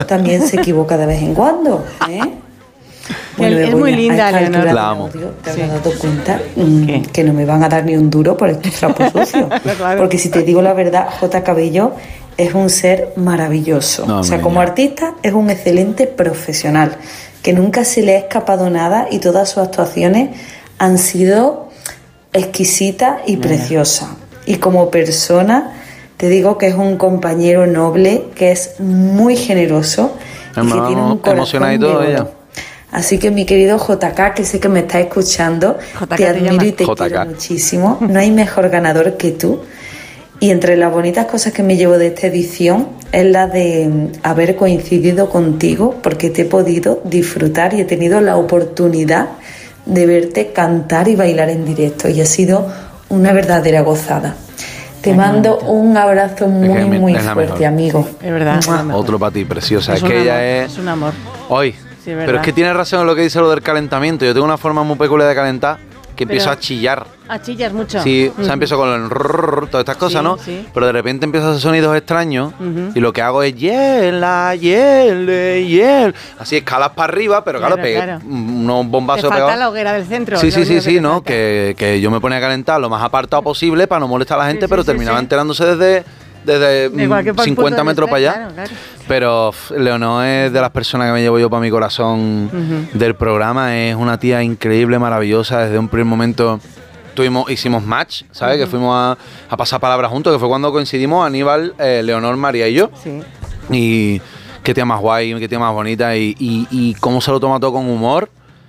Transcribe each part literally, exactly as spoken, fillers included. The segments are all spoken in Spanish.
también se equivoca de vez en cuando, ¿eh? Bueno, es muy linda, Leonor. La amo. Audio, te habrás dado cuenta mm, que no me van a dar ni un duro por estos trapos sucios. Claro. Porque si te digo la verdad, J. Cabello es un ser maravilloso. No, o sea, como artista es un excelente profesional, que nunca se le ha escapado nada y todas sus actuaciones han sido exquisitas y Mira. preciosas. Y como persona, te digo que es un compañero noble, que es muy generoso y que tiene un corazón de oro. Así que mi querido J K, que sé que me estás escuchando, J K te admiro te y te J K. Quiero muchísimo. No hay mejor ganador que tú. Y entre las bonitas cosas que me llevo de esta edición es la de haber coincidido contigo, porque te he podido disfrutar y he tenido la oportunidad de verte cantar y bailar en directo. Y ha sido una verdadera gozada. Te mando un abrazo muy, es muy fuerte, mejor. amigo. Es verdad. Otro para ti, preciosa. Es, es que amor, ella es... Es un amor. Hoy. Sí, pero es que tiene razón en lo que dice lo del calentamiento. Yo tengo una forma muy peculiar de calentar que empiezo pero, a chillar. ¿A chillar mucho? Sí, uh-huh. o sea, empiezo con el rrr, todas estas cosas, sí, ¿no? Sí. Pero de repente empiezo a hacer sonidos extraños uh-huh. y lo que hago es hiela, hiela, hiela. Así, escalas para arriba, pero claro, claro, pegué claro. unos bombazos pegados. Te falta pegados. la hoguera del centro. Sí, sí, sí, sí, ¿no? Que, que yo me ponía a calentar lo más apartado posible para no molestar a la gente, sí, pero sí, terminaba sí. enterándose desde... desde de cincuenta metros para allá, claro, claro. Pero Leonor es de las personas que me llevo yo para mi corazón uh-huh. del programa, es una tía increíble, maravillosa, desde un primer momento tuvimos, hicimos match, ¿sabes? Uh-huh. Que fuimos a, a pasar palabras juntos, que fue cuando coincidimos Aníbal, eh, Leonor, María y yo. Sí. Y qué tía más guay, qué tía más bonita y, y, y cómo se lo toma todo con humor.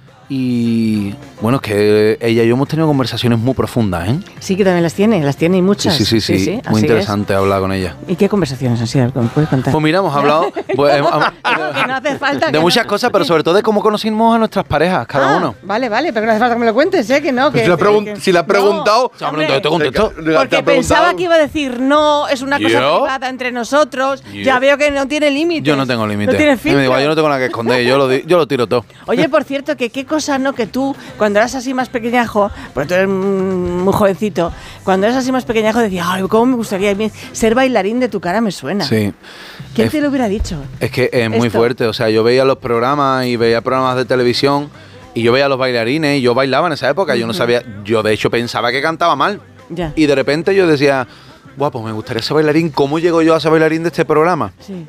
Y bueno, es que ella y yo hemos tenido conversaciones muy profundas, ¿eh? Sí, que también las tiene, las tiene y muchas. Sí, sí, sí, sí, sí muy interesante es. hablar con ella. ¿Y qué conversaciones han sido? ¿Me puedes contar? Pues mira, hemos hablado pues, hemos, hemos, no, que no hace falta, de que muchas no. cosas, pero sobre todo de cómo conocimos a nuestras parejas, cada ah, uno. Vale, vale, pero no hace falta que me lo cuentes, ¿eh? Que no, que, si le pregun- si ha preguntado, no, hombre, te contesto. Porque pensaba que iba a decir, no, es una cosa ¿Yo? privada entre nosotros. ¿Yo? Ya veo que no tiene límites. Yo no tengo límites. No tiene filtro. Me digo, yo no tengo nada que esconder, yo lo, yo lo tiro todo. Oye, por cierto, que qué cosa, ¿no? Que tú, cuando eras así más pequeñajo, porque tú eres muy jovencito, cuando eras así más pequeñajo decías, ay, cómo me gustaría ser bailarín de Tu cara me suena. Sí. ¿Quién es, te lo hubiera dicho? Es que es muy Esto. fuerte, o sea, yo veía los programas y veía programas de televisión y yo veía a los bailarines y yo bailaba en esa época, uh-huh. yo no sabía, yo de hecho pensaba que cantaba mal. Ya. Y de repente yo decía, guau, pues me gustaría ser bailarín, ¿cómo llego yo a ser bailarín de este programa? Sí.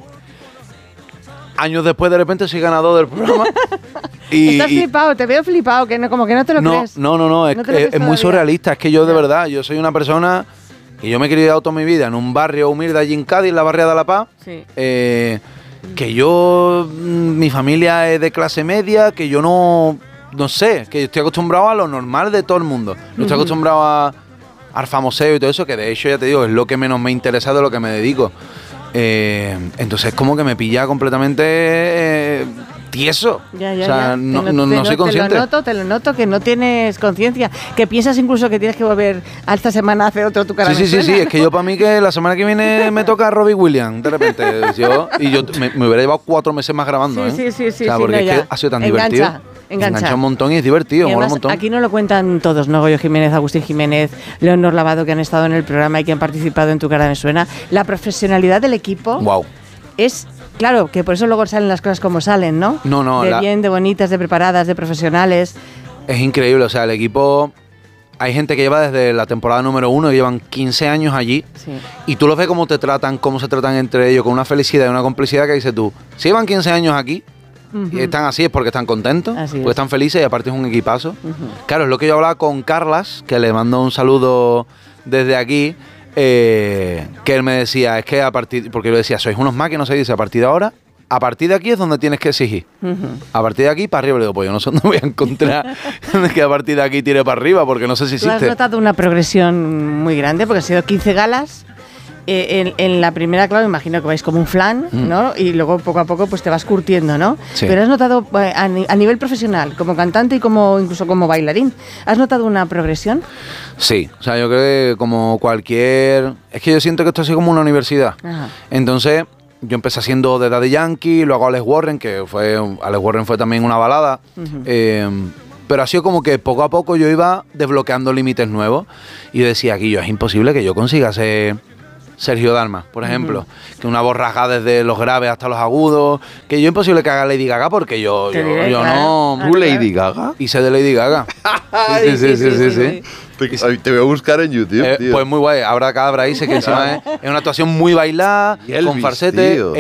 Años después de repente soy ganador del programa. Y, Estás y, flipado, te veo flipado, que no, como que no te lo no, crees. No, no, no, es, no es, es muy surrealista. Es que yo de verdad, yo soy una persona que yo me he criado toda mi vida en un barrio humilde allí en Cádiz, en la barriada de La Paz. Sí. Eh, que yo, mi familia es de clase media, que yo no, no sé, que yo estoy acostumbrado a lo normal de todo el mundo. No uh-huh. estoy acostumbrado a, al famoseo y todo eso, que de hecho ya te digo, es lo que menos me interesa de lo que me dedico. Eh, entonces como que me pilla completamente eh, tieso. Ya, ya, o sea, ya. no, no, no, no te, soy consciente. Te lo noto, te lo noto, que no tienes conciencia. Que piensas incluso que tienes que volver a esta semana a hacer otro Tu cara sí, me sí, suena. Sí, sí, es que yo para mí que la semana que viene me toca a Robbie Williams, de repente. Yo, y yo me, me hubiera llevado cuatro meses más grabando, sí, ¿eh? Sí, sí, sí. O sea, sí porque no, es que ha sido tan engancha, divertido. Engancha. Engancha un montón y es divertido, y además, mola un montón. Aquí no lo cuentan todos, ¿no? Goyo Jiménez, Agustín Jiménez, Leonor Lavado, que han estado en el programa y que han participado en Tu cara me suena. La profesionalidad del equipo. Wow. Es, claro, que por eso luego salen las cosas como salen, ¿no? No, no. De la... bien, de bonitas, de preparadas, de profesionales. Es increíble, o sea, el equipo... Hay gente que lleva desde la temporada número uno y llevan quince años allí. Sí. Y tú los ves cómo te tratan, cómo se tratan entre ellos, con una felicidad y una complicidad que dices tú, si llevan quince años aquí uh-huh. y están así es porque están contentos, así porque es. están felices y aparte es un equipazo. Uh-huh. Claro, es lo que yo hablaba con Carlas, que le mando un saludo desde aquí, eh, que él me decía, es que a partir, porque yo decía, sois unos máquinas, se dice, a partir de ahora, a partir de aquí es donde tienes que exigir. Uh-huh. A partir de aquí para arriba, le digo, pues yo no sé dónde voy a encontrar que a partir de aquí tire para arriba, porque no sé si existe. ¿Tú has notado una progresión muy grande? Porque han sido quince galas. Eh, en, en la primera, claro, imagino que vais como un flan, mm. ¿no? Y luego poco a poco pues te vas curtiendo, ¿no? Sí. Pero has notado eh, a, a nivel profesional, como cantante y como incluso como bailarín, ¿has notado una progresión? Sí, o sea, yo creo que como cualquier... Es que yo siento que esto ha sido como una universidad. Ajá. Entonces, yo empecé haciendo de Daddy Yankee, luego Alex Warren, que fue... Alex Warren fue también una balada. Uh-huh. Eh, pero ha sido como que poco a poco yo iba desbloqueando límites nuevos y decía, aquí yo es imposible que yo consiga ser... Sergio Dalma, por ejemplo, uh-huh. que una voz rasgada desde los graves hasta los agudos, que yo imposible que haga Lady Gaga porque yo, yo, diré, yo claro. no... ¿Tú Lady Gaga? Hice de Lady Gaga. sí, sí, sí, sí, sí, sí, sí. Te, te voy a buscar en YouTube, eh, tío. Pues muy guay, Abra Cadabra dice que encima es, es una actuación muy bailada, Elvis, con falsete.